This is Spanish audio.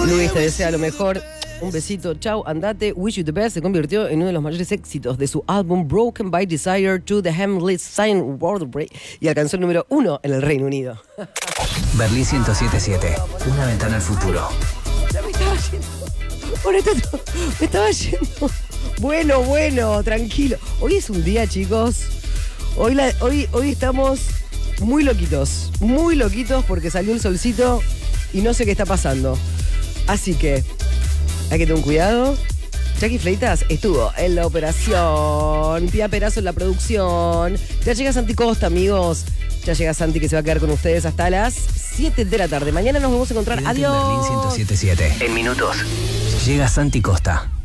Luis te desea lo mejor. Un besito, chau, andate. Wish You the Best se convirtió en uno de los mayores éxitos de su álbum Broken by Desire to the Hamlet Sign World Break y alcanzó el número 1 en el Reino Unido. Berlín 107.7, una ventana al futuro. Ya me estaba yendo. Por esto me estaba yendo. Bueno, tranquilo. Hoy es un día, chicos. Hoy estamos muy loquitos porque salió el solcito y no sé qué está pasando. Así que hay que tener un cuidado. Jackie Fleitas estuvo en la operación. Pía Perazo en la producción. Ya llega Santi Costa, amigos. Ya llega Santi, que se va a quedar con ustedes hasta las 7 de la tarde. Mañana nos vamos a encontrar. Quédate Adiós. en Berlín 107.7. En minutos llega Santi Costa.